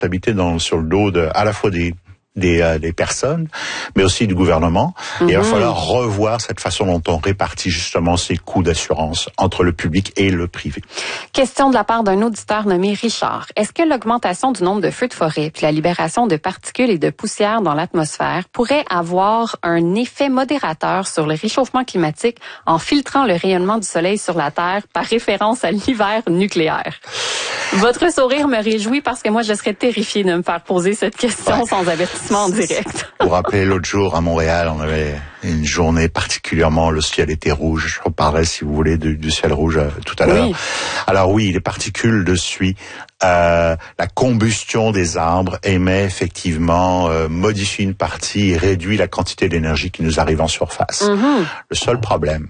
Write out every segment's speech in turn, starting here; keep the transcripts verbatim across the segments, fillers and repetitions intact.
responsabilité dans, sur le dos de, à la fois des Des, euh, des personnes, mais aussi du gouvernement. Mm-hmm. Et il va falloir revoir cette façon dont on répartit justement ces coûts d'assurance entre le public et le privé. Question de la part d'un auditeur nommé Richard. Est-ce que l'augmentation du nombre de feux de forêt puis la libération de particules et de poussière dans l'atmosphère pourrait avoir un effet modérateur sur le réchauffement climatique en filtrant le rayonnement du soleil sur la Terre par référence à l'hiver nucléaire? Votre sourire me réjouit parce que moi, je serais terrifiée de me faire poser cette question ouais. sans avertissement en direct. Vous vous rappelez, l'autre jour, à Montréal, on avait une journée particulièrement, le ciel était rouge. Je reparlerai, si vous voulez, du, du ciel rouge euh, tout à l'heure. Oui. Alors oui, les particules de suie, euh, la combustion des arbres émet effectivement, euh, modifie une partie et réduit la quantité d'énergie qui nous arrive en surface. Mm-hmm. Le seul problème,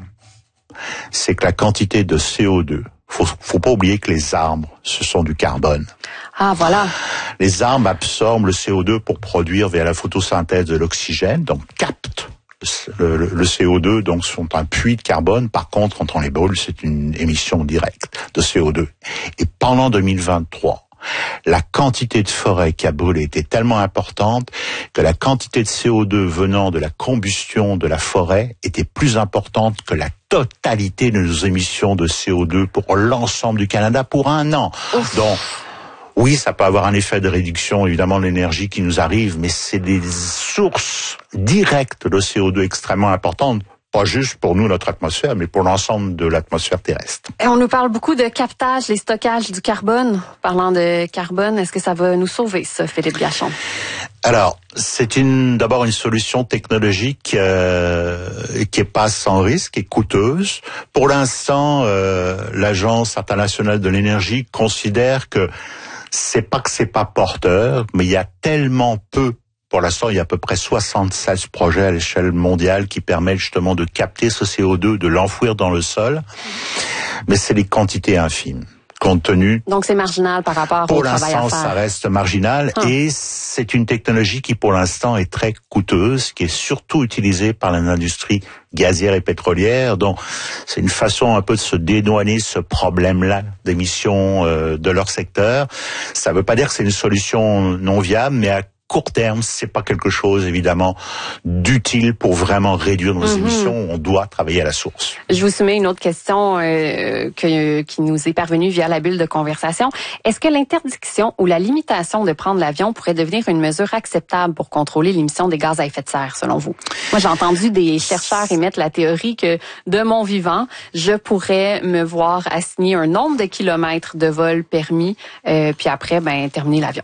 c'est que la quantité de C O deux, Faut, faut pas oublier que les arbres, ce sont du carbone. Ah, voilà. Les arbres absorbent le C O deux pour produire via la photosynthèse de l'oxygène, donc captent le, le, le C O deux, donc sont un puits de carbone. Par contre, quand on les brûle, c'est une émission directe de C O deux. Et pendant deux mille vingt-trois, la quantité de forêt qui a brûlé était tellement importante que la quantité de C O deux venant de la combustion de la forêt était plus importante que la totalité de nos émissions de C O deux pour l'ensemble du Canada pour un an. Ouf. Donc, oui, ça peut avoir un effet de réduction, évidemment, de l'énergie qui nous arrive, mais c'est des sources directes de C O deux extrêmement importantes. Pas juste pour nous, notre atmosphère, mais pour l'ensemble de l'atmosphère terrestre. Et on nous parle beaucoup de captage et stockage du carbone. Parlant de carbone, est-ce que ça va nous sauver, ça, Philippe Gachon? Alors, c'est une d'abord une solution technologique euh, qui est pas sans risque et coûteuse. Pour l'instant, euh, l'Agence internationale de l'énergie considère que c'est pas que c'est pas porteur, mais il y a tellement peu. Pour l'instant, il y a à peu près soixante-seize projets à l'échelle mondiale qui permettent justement de capter ce C O deux, de l'enfouir dans le sol. Mais c'est des quantités infimes, compte tenu... Donc c'est marginal par rapport pour au travail à faire. Pour l'instant, ça reste marginal. Ah. Et c'est une technologie qui, pour l'instant, est très coûteuse, qui est surtout utilisée par l'industrie gazière et pétrolière. Donc, c'est une façon un peu de se dédouaner ce problème-là d'émissions euh, de leur secteur. Ça ne veut pas dire que c'est une solution non viable, mais à court terme, c'est pas quelque chose, évidemment, d'utile pour vraiment réduire nos mm-hmm. émissions. On doit travailler à la source. Je vous soumets une autre question euh, que, qui nous est parvenue via la bulle de conversation. Est-ce que l'interdiction ou la limitation de prendre l'avion pourrait devenir une mesure acceptable pour contrôler l'émission des gaz à effet de serre, selon vous? Moi, j'ai entendu des chercheurs émettre la théorie que, de mon vivant, je pourrais me voir assigner un nombre de kilomètres de vol permis, euh, puis après, ben, terminer l'avion.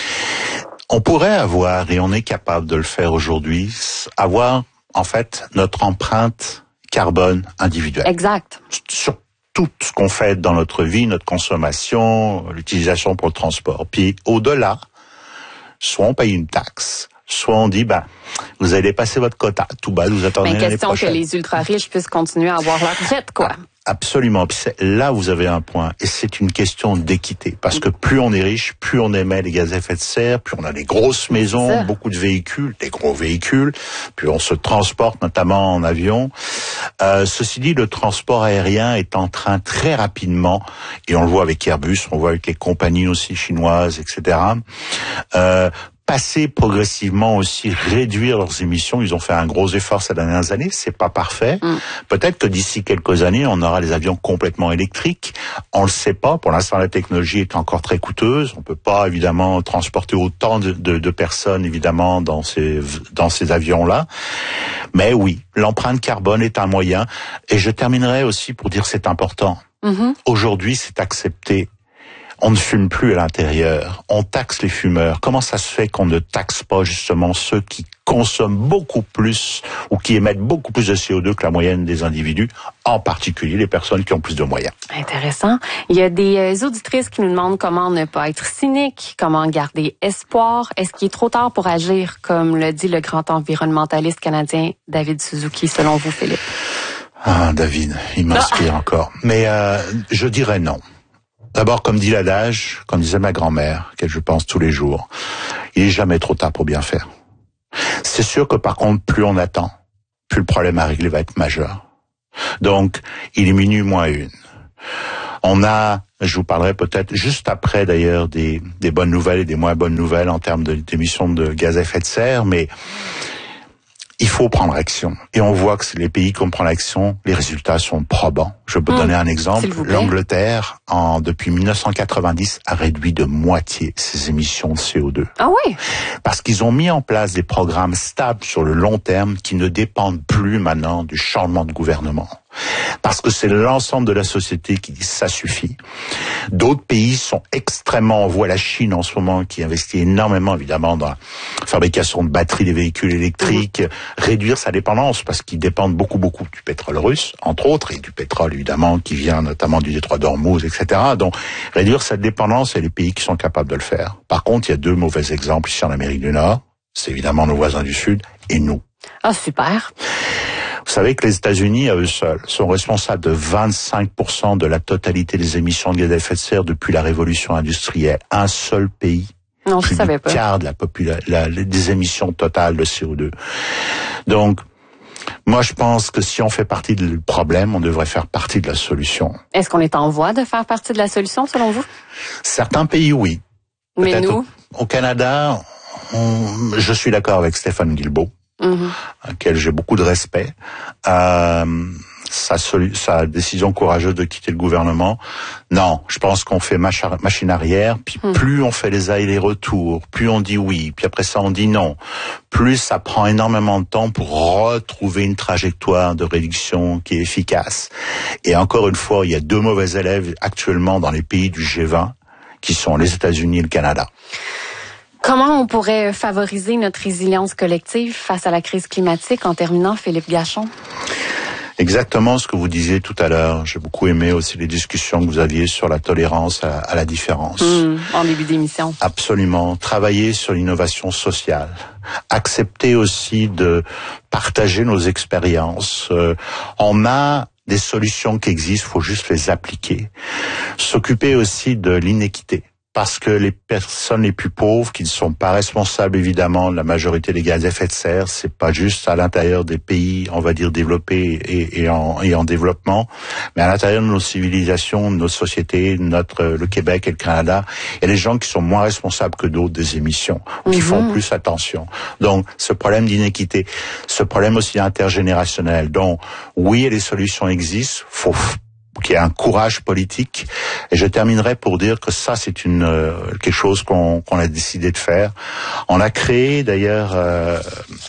On pourrait avoir, et on est capable de le faire aujourd'hui, avoir en fait notre empreinte carbone individuelle. Exact. Sur tout ce qu'on fait dans notre vie, notre consommation, l'utilisation pour le transport. Puis au-delà, soit on paye une taxe, soit on dit, ben, vous allez passer votre quota. Tout bas, vous attendez l'année prochaine. Question que les ultra-riches puissent continuer à avoir leur jet, quoi. Ah. Absolument. Puis là, vous avez un point. Et c'est une question d'équité. Parce que plus on est riche, plus on émet les gaz à effet de serre, plus on a des grosses maisons, beaucoup de véhicules, des gros véhicules, plus on se transporte, notamment en avion. Euh, ceci dit, le transport aérien est en train très rapidement, et on le voit avec Airbus, on le voit avec les compagnies aussi chinoises, et cetera, euh, passer progressivement aussi, réduire leurs émissions. Ils ont fait un gros effort ces dernières années. C'est pas parfait. Mm. Peut-être que d'ici quelques années, on aura des avions complètement électriques. On le sait pas. Pour l'instant, la technologie est encore très coûteuse. On peut pas, évidemment, transporter autant de, de, de personnes, évidemment, dans ces, dans ces avions-là. Mais oui, l'empreinte carbone est un moyen. Et je terminerai aussi pour dire c'est important. Mm-hmm. Aujourd'hui, c'est accepté. On ne fume plus à l'intérieur. On taxe les fumeurs. Comment ça se fait qu'on ne taxe pas justement ceux qui consomment beaucoup plus ou qui émettent beaucoup plus de C O deux que la moyenne des individus, en particulier les personnes qui ont plus de moyens? Intéressant. Il y a des auditrices qui nous demandent comment ne pas être cynique, comment garder espoir. Est-ce qu'il est trop tard pour agir, comme le dit le grand environnementaliste canadien David Suzuki, selon vous, Philippe? Ah, David, il m'inspire ah. encore. Mais euh, je dirais non. D'abord, comme dit l'adage, comme disait ma grand-mère, qu'elle je pense tous les jours, il est jamais trop tard pour bien faire. C'est sûr que par contre, plus on attend, plus le problème à régler va être majeur. Donc, il est minuit moins une. On a Je vous parlerai peut-être juste après d'ailleurs des, des bonnes nouvelles et des moins bonnes nouvelles en termes de, d'émissions de gaz à effet de serre, mais il faut prendre action. Et on voit que c'est les pays qui prennent l'action, les résultats sont probants. Je peux mmh. donner un exemple. L'Angleterre, en, depuis mille neuf cent quatre-vingt-dix, a réduit de moitié ses émissions de C O deux. Ah oui? Parce qu'ils ont mis en place des programmes stables sur le long terme qui ne dépendent plus maintenant du changement de gouvernement. Parce que c'est l'ensemble de la société qui dit ça suffit. D'autres pays sont extrêmement en voie. La Chine en ce moment qui investit énormément évidemment dans la fabrication de batteries des véhicules électriques, mmh. réduire sa dépendance parce qu'ils dépendent beaucoup beaucoup du pétrole russe, entre autres, et du pétrole évidemment qui vient notamment du détroit d'Ormuz, et cetera. Donc réduire sa dépendance, et les pays qui sont capables de le faire. Par contre, il y a deux mauvais exemples ici en Amérique du Nord. C'est évidemment nos voisins du Sud et nous. Ah, super. Vous savez que les États-Unis, à eux seuls, sont responsables de vingt-cinq pour cent de la totalité des émissions de gaz à effet de serre depuis la révolution industrielle. Un seul pays. Non, je savais pas. Plus du quart de la population, la, des émissions totales de C O deux. Donc, moi, je pense que si on fait partie du problème, on devrait faire partie de la solution. Est-ce qu'on est en voie de faire partie de la solution, selon vous? Certains pays, oui. Mais Peut-être nous? Au, au Canada, on, je suis d'accord avec Stéphane Guilbeault. Mmh. À laquelle j'ai beaucoup de respect. Euh, sa, sa décision courageuse de quitter le gouvernement. Non, je pense qu'on fait macha, machine arrière, puis mmh. plus on fait les allers-retours, plus on dit oui, puis après ça on dit non, plus ça prend énormément de temps pour retrouver une trajectoire de réduction qui est efficace. Et encore une fois, il y a deux mauvais élèves actuellement dans les pays du G vingt, qui sont les États-Unis et le Canada. Comment on pourrait favoriser notre résilience collective face à la crise climatique en terminant, Philippe Gachon? Exactement ce que vous disiez tout à l'heure. J'ai beaucoup aimé aussi les discussions que vous aviez sur la tolérance à, à la différence. Mmh, en début d'émission. Absolument. Travailler sur l'innovation sociale. Accepter aussi de partager nos expériences. Euh, on a des solutions qui existent, il faut juste les appliquer. S'occuper aussi de l'inéquité. Parce que les personnes les plus pauvres, qui ne sont pas responsables évidemment de la majorité des gaz à effet de serre, c'est pas juste à l'intérieur des pays, on va dire développés et, et, en, et en développement, mais à l'intérieur de nos civilisations, de nos sociétés, notre le Québec et le Canada, il y a des gens qui sont moins responsables que d'autres des émissions, mm-hmm. qui font plus attention. Donc, ce problème d'inéquité, ce problème aussi intergénérationnel. Donc, oui, les solutions existent, faut qu'il y ait un courage politique. Et je terminerai pour dire que ça, c'est une euh, quelque chose qu'on qu'on a décidé de faire. On a créé d'ailleurs euh,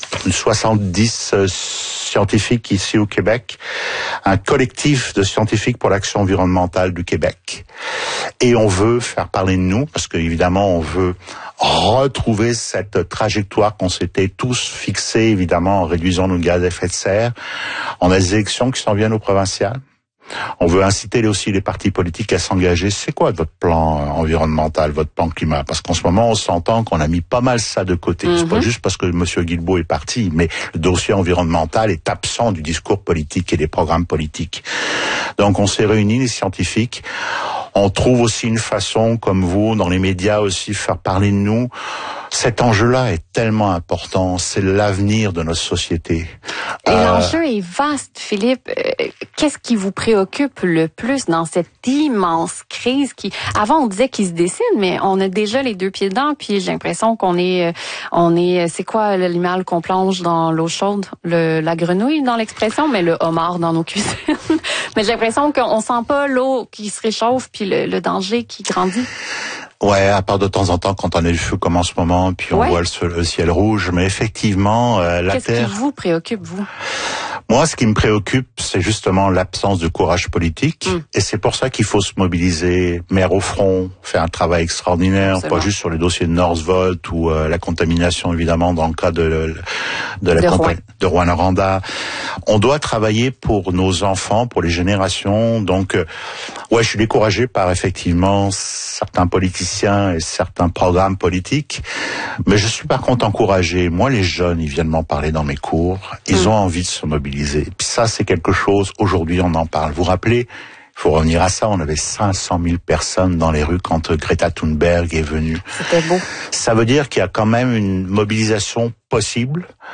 soixante-dix euh, scientifiques ici au Québec, un collectif de scientifiques pour l'action environnementale du Québec. Et on veut faire parler de nous, parce qu'évidemment, on veut retrouver cette trajectoire qu'on s'était tous fixée, évidemment, en réduisant nos gaz à effet de serre. On a des élections qui s'en viennent au provincial. On veut inciter aussi les partis politiques à s'engager. C'est quoi votre plan environnemental, votre plan climat? Parce qu'en ce moment, on s'entend qu'on a mis pas mal ça de côté. Mm-hmm. C'est pas juste parce que M. Guilbeault est parti, mais le dossier environnemental est absent du discours politique et des programmes politiques. Donc, on s'est réunis, les scientifiques. On trouve aussi une façon, comme vous, dans les médias aussi, faire parler de nous. Cet enjeu-là est tellement important. C'est l'avenir de notre société. Et euh... l'enjeu est vaste, Philippe. Qu'est-ce qui vous préoccupe le plus dans cette immense crise qui, avant, on disait qu'il se dessine, mais on a déjà les deux pieds dedans, puis j'ai l'impression qu'on est, on est, c'est quoi l'animal qu'on plonge dans l'eau chaude? Le, la grenouille dans l'expression, mais le homard dans nos cuisines. Mais j'ai l'impression qu'on sent pas l'eau qui se réchauffe, puis le, le danger qui grandit. Ouais, à part de temps en temps quand on a le feu comme en ce moment, puis on ouais. voit le, le ciel rouge, mais effectivement, euh, la Qu'est-ce Terre... Qu'est-ce qui vous préoccupe, vous? Moi, ce qui me préoccupe, c'est justement l'absence de courage politique, mm. et c'est pour ça qu'il faut se mobiliser, mettre au front, faire un travail extraordinaire, c'est pas bon. Juste sur le dossier de Northvolt ou euh, la contamination, évidemment, dans le cas de, de la de compagnie de Rouyn-Noranda. On doit travailler pour nos enfants, pour les générations. Donc, euh, ouais, je suis découragé par effectivement certains politiciens et certains programmes politiques, mais je suis par contre encouragé. Moi, les jeunes, ils viennent m'en parler dans mes cours. Ils mm. ont envie de se mobiliser. Puis ça, c'est quelque chose, aujourd'hui, on en parle. Vous vous rappelez, il faut revenir à ça, on avait cinq cent mille personnes dans les rues quand Greta Thunberg est venue. C'était beau. Ça veut dire qu'il y a quand même une mobilisation possible.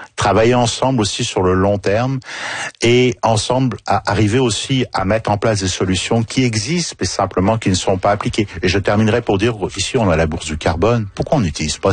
travailler ensemble aussi sur le long terme et ensemble à arriver aussi à mettre en place des solutions qui existent mais simplement qui ne sont pas appliquées. Et je terminerai pour dire, ici on a la bourse du carbone, pourquoi on n'utilise pas